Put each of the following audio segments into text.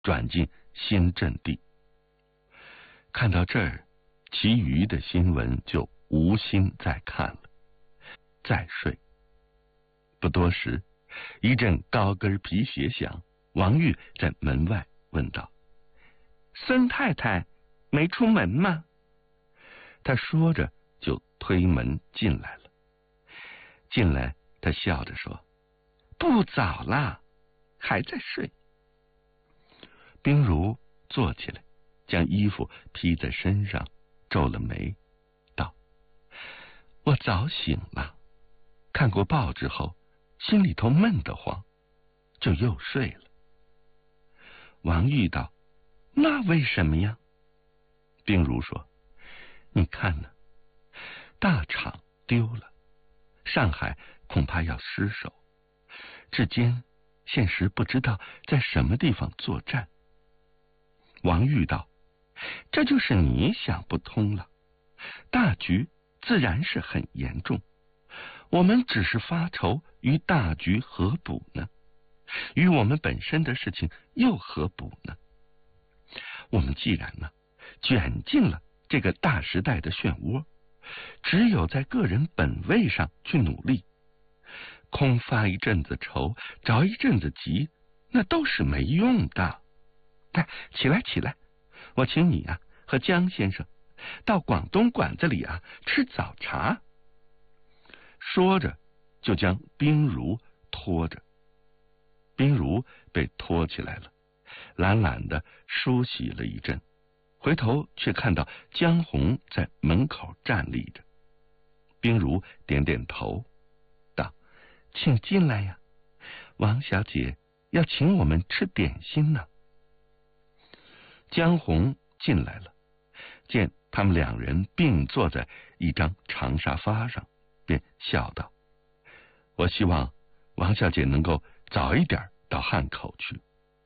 转进新阵地。看到这儿，其余的新闻就无心再看了，再睡。不多时，一阵高跟皮鞋响，王玉在门外问道：“孙太太没出门吗？”他说着就推门进来了。进来，他笑着说：“不早啦，还在睡。”冰如坐起来，将衣服披在身上，皱了眉，道：“我早醒了，看过报纸后，心里头闷得慌，就又睡了。”王玉道：“那为什么呀？”冰如说：“你看呢，大厂丢了，上海恐怕要失守，至今现实不知道在什么地方作战。”王玉道：“这就是你想不通了，大局自然是很严重，我们只是发愁与大局何补呢？与我们本身的事情又何补呢？我们既然卷进了这个大时代的漩涡，只有在个人本位上去努力，空发一阵子愁，着一阵子急，那都是没用的。起来起来，我请你和江先生到广东馆子里吃早茶。”说着就将冰如拖着。冰如被拖起来了，懒懒的梳洗了一阵，回头却看到江红在门口站立着。冰如点点头，道：“请进来呀，王小姐要请我们吃点心呢。”江红进来了，见他们两人并坐在一张长沙发上，便笑道：“我希望王小姐能够早一点到汉口去。”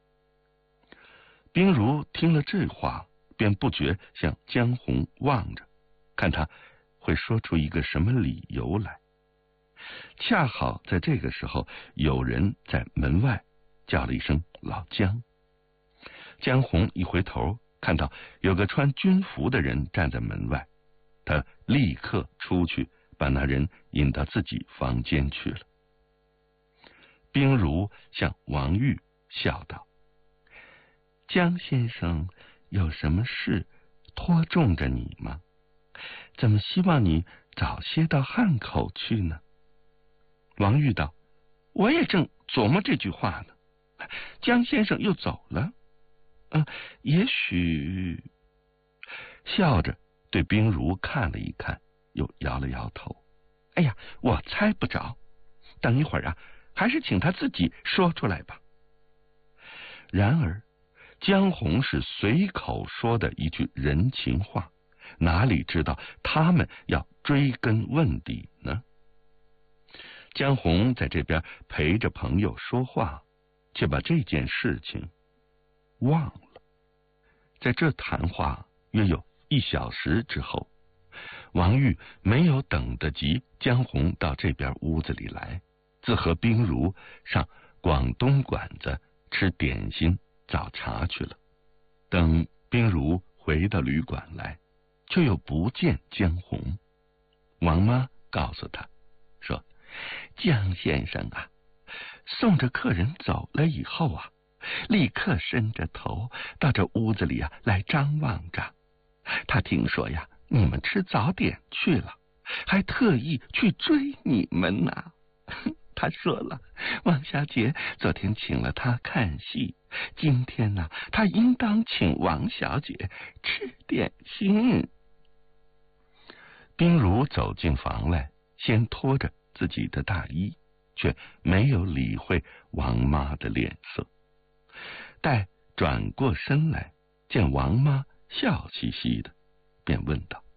冰如听了这话，便不觉向江红望着，看他会说出一个什么理由来。恰好在这个时候，有人在门外叫了一声“老江”。江红一回头，看到有个穿军服的人站在门外，他立刻出去把那人引到自己房间去了。冰如向王玉笑道：“江先生有什么事拖重着你吗？怎么希望你早些到汉口去呢？”王玉道：“我也正琢磨这句话呢，江先生又走了，也许……”笑着对冰如看了一看，又摇了摇头：“哎呀，我猜不着，等一会儿还是请他自己说出来吧。”然而江红是随口说的一句人情话，哪里知道他们要追根问底呢？江红在这边陪着朋友说话，却把这件事情忘了。在这谈话约有1小时之后，王玉没有等得及江红到这边屋子里来，自和冰如上广东馆子吃点心早茶去了。等冰如回到旅馆来，却又不见江红。王妈告诉他说：“江先生送着客人走了以后立刻伸着头到这屋子里来张望着。他听说你们吃早点去了，还特意去追你们呢。他说了，王小姐昨天请了他看戏，今天他应当请王小姐吃点心。”冰如走进房来，先脱着自己的大衣，却没有理会王妈的脸色。待转过身来，见王妈笑嘻嘻的，便问道：“